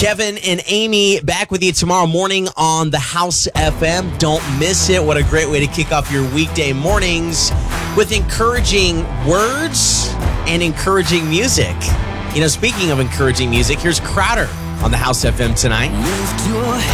Kevin and Amy back with you tomorrow morning on the House FM. Don't miss it. What a great way to kick off your weekday mornings with encouraging words and encouraging music. You know, speaking of encouraging music, here's Crowder on the House FM tonight.